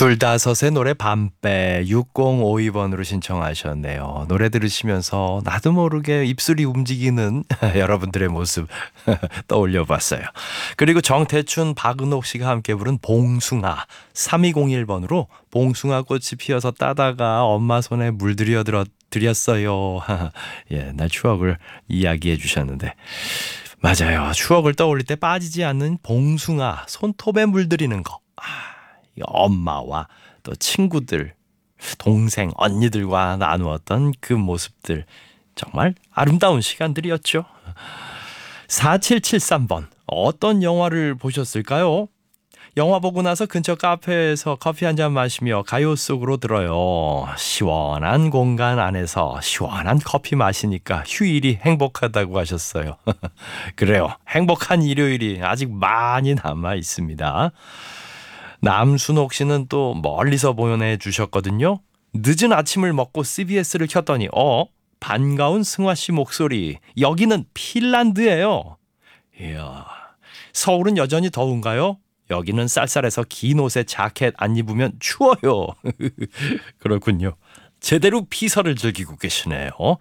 둘다섯의 노래 밤배 6052번으로 신청하셨네요. 노래 들으시면서 나도 모르게 입술이 움직이는 여러분들의 모습 떠올려 봤어요. 그리고 정태춘, 박은옥 씨가 함께 부른 봉숭아 3201번으로 봉숭아 꽃이 피어서 따다가 엄마 손에 물들여 드렸어요. 옛날 추억을 이야기해 주셨는데 맞아요. 추억을 떠올릴 때 빠지지 않는 봉숭아 손톱에 물들이는 거. 이 엄마와 또 친구들, 동생, 언니들과 나누었던 그 모습들 정말 아름다운 시간들이었죠. 4773번 어떤 영화를 보셨을까요? 영화 보고 나서 근처 카페에서 커피 한 잔 마시며 가요 속으로 들어요. 시원한 공간 안에서 시원한 커피 마시니까 휴일이 행복하다고 하셨어요. 그래요. 행복한 일요일이 아직 많이 남아 있습니다. 남순옥 씨는 또 멀리서 보내주셨거든요. 늦은 아침을 먹고 CBS를 켰더니 반가운 승화 씨 목소리. 여기는 핀란드예요. 이야, 서울은 여전히 더운가요? 여기는 쌀쌀해서 긴 옷에 자켓 안 입으면 추워요. 그렇군요. 제대로 피서를 즐기고 계시네요.